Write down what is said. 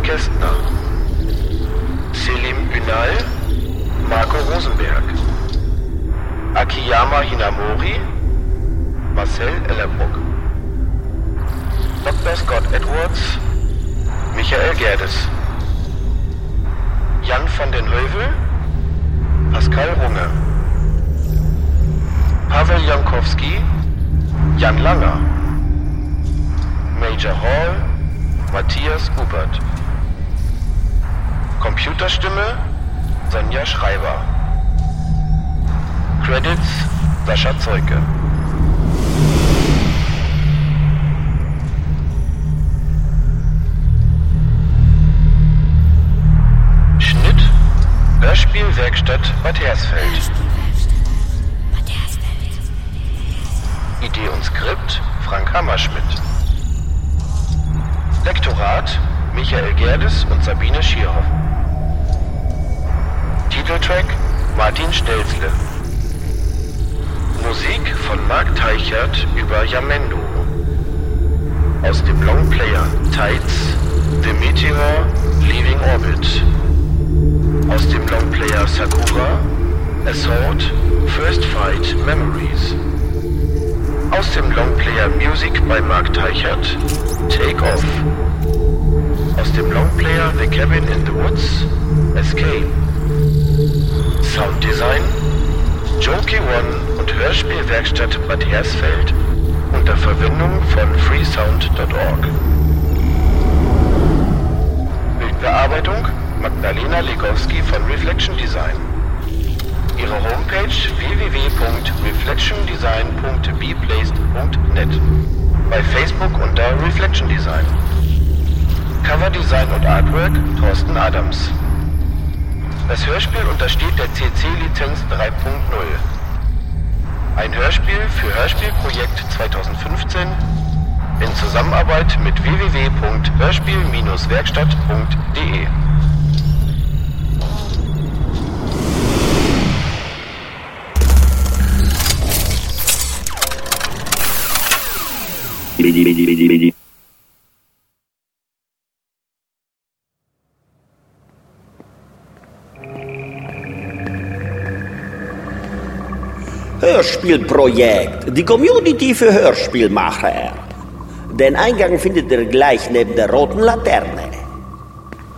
Kästner, Selim Ünal, Marco Rosenberg, Akiyama Hinamori, Marcel Ellerbruck, Dr. Scott Edwards, Michael Gerdes, Jan van den Heuvel, Pascal Runge, Pavel Jankowski, Jan Langer, Major Hall, Matthias Gubert, Computerstimme, Sonja Schreiber, Credits, Sascha Zeuke. Schnitt, Hörspielwerkstatt Bad Hersfeld. Idee und Skript, Frank Hammerschmidt. Lektorat, Michael Gerdes und Sabine Schierhoff. Titeltrack, Martin Stelzle. Musik von Marc Teichert über Jamendo. Aus dem Longplayer Tides, The Meteor, Leaving Orbit. Aus dem Longplayer Sakura, Assault, First Fight, Memories. Aus dem Longplayer Music bei Marc Teichert, Take Off. Aus dem Longplayer The Cabin in the Woods, Escape. Sounddesign, Joki One und Hörspielwerkstatt Bad Hersfeld unter Verwendung von freesound.org. Bildbearbeitung, Magdalena Legowski von Reflection Design. Ihre Homepage www.reflectiondesign.bplaced.net. Bei Facebook unter Reflection Design. Coverdesign und Artwork Thorsten Adams. Das Hörspiel untersteht der CC-Lizenz 3.0. Ein Hörspiel für Hörspielprojekt 2015 in Zusammenarbeit mit www.hörspiel-werkstatt.de. Hörspielprojekt, die Community für Hörspielmacher. Den Eingang findet ihr gleich neben der roten Laterne.